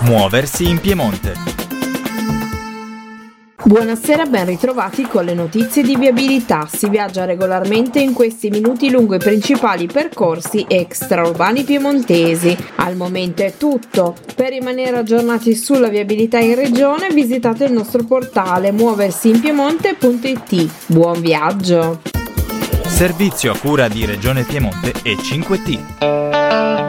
Muoversi in Piemonte. Buonasera, ben ritrovati con le notizie di viabilità. Si viaggia regolarmente in questi minuti lungo i principali percorsi extraurbani piemontesi. Al momento è tutto. Per rimanere aggiornati sulla viabilità in regione visitate il nostro portale muoversiinpiemonte.it. Buon viaggio! Servizio a cura di Regione Piemonte e 5T.